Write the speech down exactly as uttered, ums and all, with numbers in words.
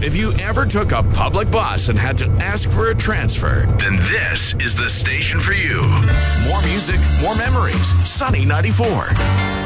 If you ever took a public bus and had to ask for a transfer, then this is the station for you. More music, more memories. Sunny ninety-four.